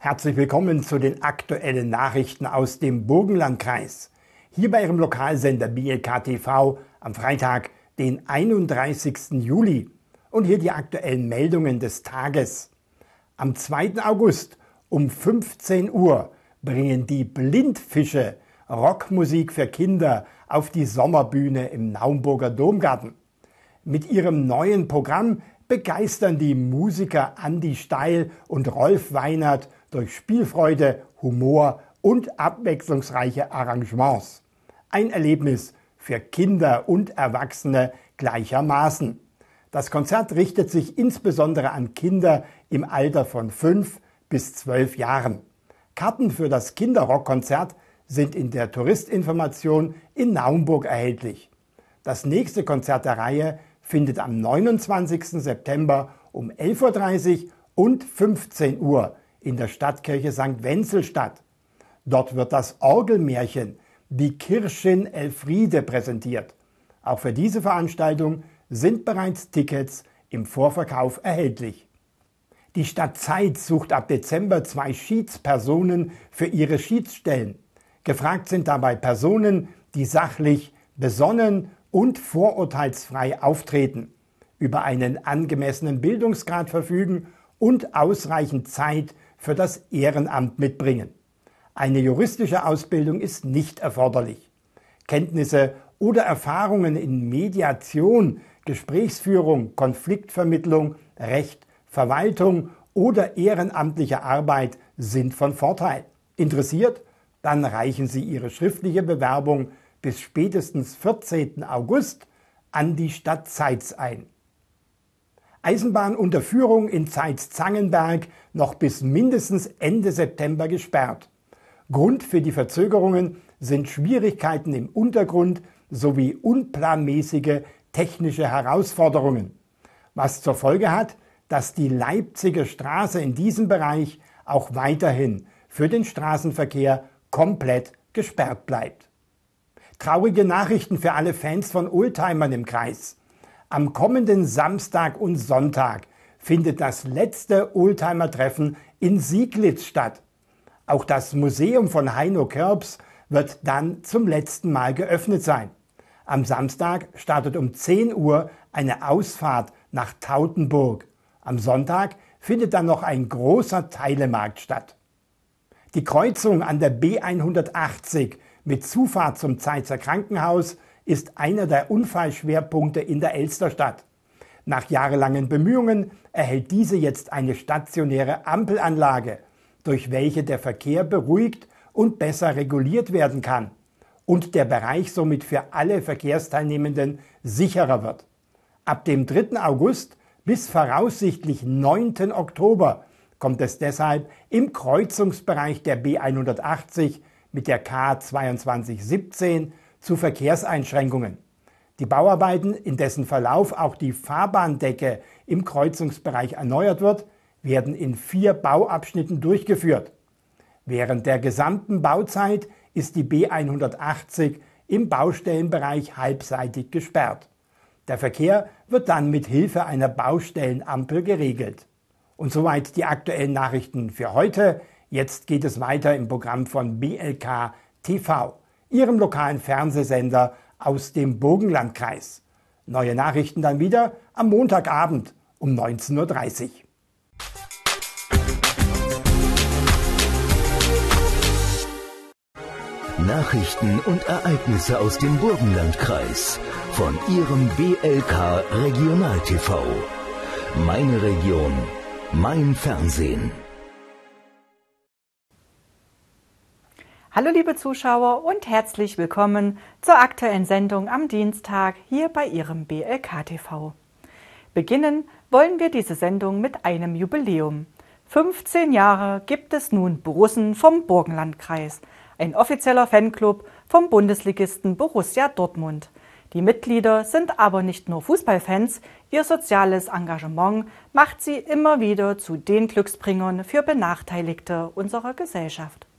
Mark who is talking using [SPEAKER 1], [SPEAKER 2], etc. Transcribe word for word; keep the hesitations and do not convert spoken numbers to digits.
[SPEAKER 1] Herzlich willkommen zu den aktuellen Nachrichten aus dem Burgenlandkreis. Hier bei Ihrem Lokalsender B L K T V am Freitag, den einunddreißigsten Juli. Und hier die aktuellen Meldungen des Tages. Am zweiten August um fünfzehn Uhr bringen die Blindfische Rockmusik für Kinder auf die Sommerbühne im Naumburger Domgarten. Mit ihrem neuen Programm begeistern die Musiker Andi Steil und Rolf Weinert durch Spielfreude, Humor und abwechslungsreiche Arrangements. Ein Erlebnis für Kinder und Erwachsene gleichermaßen. Das Konzert richtet sich insbesondere an Kinder im Alter von fünf bis zwölf Jahren. Karten für das Kinderrockkonzert sind in der Touristinformation in Naumburg erhältlich. Das nächste Konzert der Reihe findet am neunundzwanzigsten September um elf Uhr dreißig und fünfzehn Uhr in der Stadtkirche Sankt Wenzel statt. Dort wird das Orgelmärchen Die Kirschin Elfriede präsentiert. Auch für diese Veranstaltung sind bereits Tickets im Vorverkauf erhältlich. Die Stadt Zeitz sucht ab Dezember zwei Schiedspersonen für ihre Schiedsstellen. Gefragt sind dabei Personen, die sachlich, besonnen und vorurteilsfrei auftreten, über einen angemessenen Bildungsgrad verfügen und ausreichend Zeit für das Ehrenamt mitbringen. Eine juristische Ausbildung ist nicht erforderlich. Kenntnisse oder Erfahrungen in Mediation, Gesprächsführung, Konfliktvermittlung, Recht, Verwaltung oder ehrenamtliche Arbeit sind von Vorteil. Interessiert? Dann reichen Sie Ihre schriftliche Bewerbung bis spätestens vierzehnten August an die Stadt Zeitz ein. Eisenbahnunterführung in Zeitz-Zangenberg noch bis mindestens Ende September gesperrt. Grund für die Verzögerungen sind Schwierigkeiten im Untergrund sowie unplanmäßige technische Herausforderungen, was zur Folge hat, dass die Leipziger Straße in diesem Bereich auch weiterhin für den Straßenverkehr komplett gesperrt bleibt. Traurige Nachrichten für alle Fans von Oldtimern im Kreis. Am kommenden Samstag und Sonntag findet das letzte Oldtimer-Treffen in Sieglitz statt. Auch das Museum von Heino Körbs wird dann zum letzten Mal geöffnet sein. Am Samstag startet um zehn Uhr eine Ausfahrt nach Tautenburg. Am Sonntag findet dann noch ein großer Teilemarkt statt. Die Kreuzung an der B hundertachtzig mit Zufahrt zum Zeitzer Krankenhaus ist einer der Unfallschwerpunkte in der Elsterstadt. Nach jahrelangen Bemühungen erhält diese jetzt eine stationäre Ampelanlage, durch welche der Verkehr beruhigt und besser reguliert werden kann und der Bereich somit für alle Verkehrsteilnehmenden sicherer wird. Ab dem dritten August bis voraussichtlich neunten Oktober kommt es deshalb im Kreuzungsbereich der B hundertachtzig mit der K zweiundzwanzig siebzehn zu Verkehrseinschränkungen. Die Bauarbeiten, in dessen Verlauf auch die Fahrbahndecke im Kreuzungsbereich erneuert wird, werden in vier Bauabschnitten durchgeführt. Während der gesamten Bauzeit ist die B hundertachtzig im Baustellenbereich halbseitig gesperrt. Der Verkehr wird dann mit Hilfe einer Baustellenampel geregelt. Und soweit die aktuellen Nachrichten für heute. Jetzt geht es weiter im Programm von B L K T V, Ihrem lokalen Fernsehsender aus dem Burgenlandkreis. Neue Nachrichten dann wieder am Montagabend um neunzehn Uhr dreißig.
[SPEAKER 2] Nachrichten und Ereignisse aus dem Burgenlandkreis von Ihrem B L K Regional T V. Meine Region, mein Fernsehen.
[SPEAKER 3] Hallo liebe Zuschauer und herzlich willkommen zur aktuellen Sendung am Dienstag hier bei Ihrem B L K T V. Beginnen wollen wir diese Sendung mit einem Jubiläum. fünfzehn Jahre gibt es nun Borussen vom Burgenlandkreis, ein offizieller Fanclub vom Bundesligisten Borussia Dortmund. Die Mitglieder sind aber nicht nur Fußballfans, ihr soziales Engagement macht sie immer wieder zu den Glücksbringern für Benachteiligte unserer Gesellschaft.